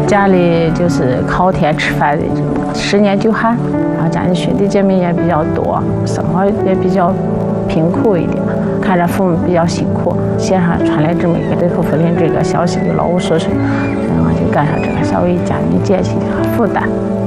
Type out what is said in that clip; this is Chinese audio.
家里就是靠天吃饭的，就10年9寒，然后家里兄弟姐妹也比较多，生活也比较贫苦一点，看着父母比较辛苦，线上传来这么一个对口夫人这个消息，就老无所睡，然后就干上这个，稍微家里减轻负担。